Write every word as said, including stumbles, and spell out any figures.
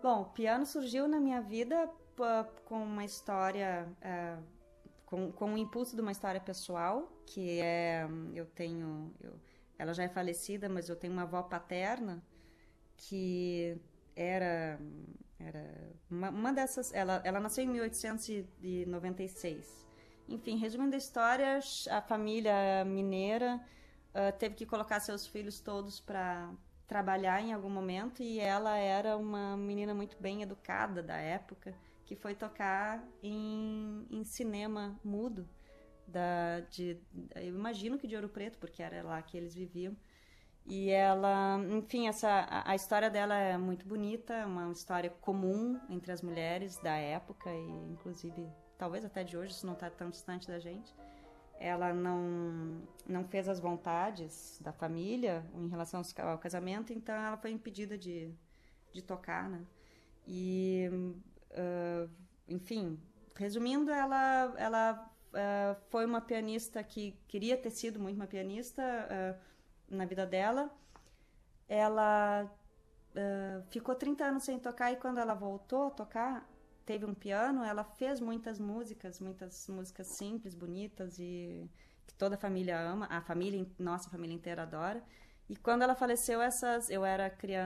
Bom, o piano surgiu na minha vida pá, com uma história, é, com, com o impulso de uma história pessoal, que é, eu tenho, eu, ela já é falecida, mas eu tenho uma avó paterna que era, era uma, uma dessas, ela, ela nasceu em mil oitocentos e noventa e seis. Enfim, resumindo a história, a família mineira uh, teve que colocar seus filhos todos para trabalhar em algum momento e ela era uma menina muito bem educada da época que foi tocar em, em cinema mudo da, de, eu imagino que de Ouro Preto, porque era lá que eles viviam. E ela, enfim, essa, a, a história dela é muito bonita, uma história comum entre as mulheres da época e inclusive talvez até de hoje, isso não está tão distante da gente. Ela não, não fez as vontades da família em relação ao casamento, então ela foi impedida de, de tocar, né? E, uh, enfim, resumindo, ela, ela uh, foi uma pianista que queria ter sido muito uma pianista uh, na vida dela. Ela uh, ficou trinta anos sem tocar e quando ela voltou a tocar, teve um piano, ela fez muitas músicas, muitas músicas simples, bonitas e que toda a família ama, a família, nossa família inteira adora. E quando ela faleceu, essas, eu era criança,